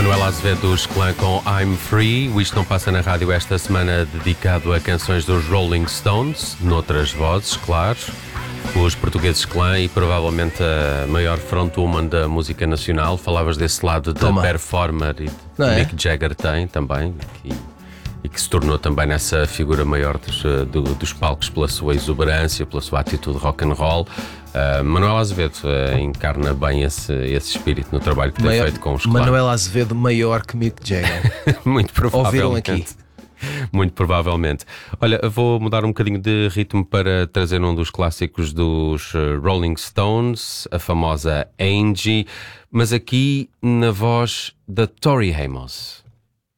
Manuela Azevedo dos Clã com I'm Free. O Isto Não Passa na Rádio esta semana dedicado a canções dos Rolling Stones, noutras vozes, claro. Os portugueses Clã e provavelmente a maior frontwoman da música nacional. Falavas desse lado de performer e de Mick Jagger tem também, e que se tornou também nessa figura maior dos palcos pela sua exuberância, pela sua atitude rock and roll. Manuela Azevedo encarna bem esse espírito no trabalho que tem feito com os Clã. Manuela Azevedo maior que Mick Jagger. Muito provavelmente. Ouviram aqui. Muito provavelmente. Olha, vou mudar um bocadinho de ritmo para trazer um dos clássicos dos Rolling Stones, a famosa Angie, mas aqui na voz da Tori Amos.